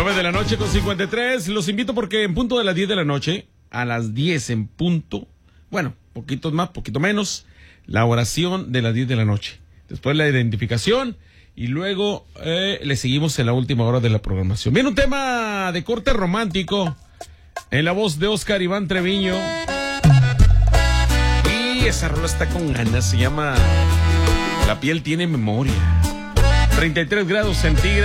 9:53. Los invito porque en punto de las 10 de la noche, a las 10 en punto, bueno, poquitos más, poquito menos, la oración de las 10 de la noche. Después la identificación y luego le seguimos en la última hora de la programación. Viene un tema de corte romántico en la voz de Oscar Iván Treviño. Y esa rola está con ganas, se llama La piel tiene memoria. 33 grados centígrados.